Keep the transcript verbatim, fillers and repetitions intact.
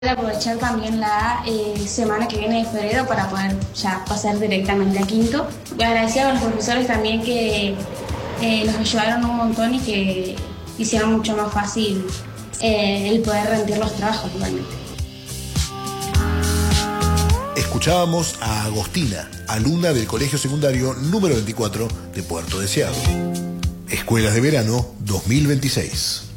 Aprovechar también la eh, semana que viene de febrero para poder ya pasar directamente a quinto. Agradecida a los profesores también que eh, nos ayudaron un montón y que hicieron mucho más fácil eh, el poder rendir los trabajos igualmente. Escuchábamos a Agostina, alumna del Colegio Secundario número veinticuatro de Puerto Deseado. Escuelas de Verano dos mil veintiséis.